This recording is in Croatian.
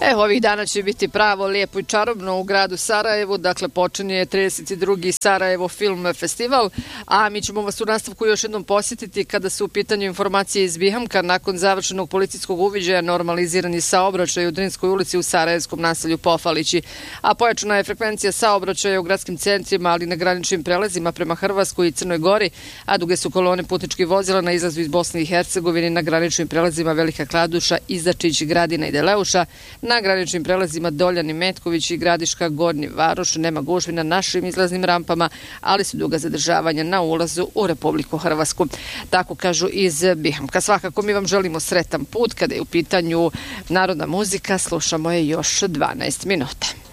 Evo, ovih dana će biti pravo lijepo i čarobno u gradu Sarajevu, dakle počinje 32. Sarajevo film festival, a mi ćemo vas u nastavku još jednom posjetiti kada su u pitanju informacije iz Bihamka. Nakon završenog policijskog uviđaja normalizirani saobraćaj u Drinskoj ulici u sarajevskom naselju Pofalići, a pojačana je frekvencija saobraćaja u gradskim centrima, ali i na graničnim prelazima prema Hrvatskoj i Crnoj Gori, a duge su kolone putničkih vozila na izlazu iz Bosne i Hercegovine na graničnim prelazima Velika Kladuša, Izačić, Gradina i Deleuša. Na graničnim prelazima Doljan i Metković i Gradiška, Gornji Varoš nema gužvi na našim izlaznim rampama, ali su duga zadržavanja na ulazu u Republiku Hrvatsku. Tako kažu iz Bihamka. Svakako mi vam želimo sretan put kada je u pitanju narodna muzika. Slušamo je još 12 minuta.